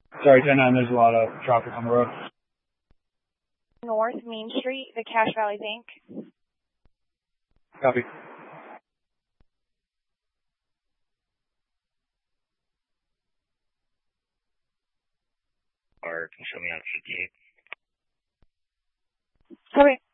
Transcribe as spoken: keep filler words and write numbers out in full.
Sorry, ten nine, there's a lot of traffic on the road. North Main Street, the Cache Valley Bank. Copy. Or can you show me on fifty-eight? Copy.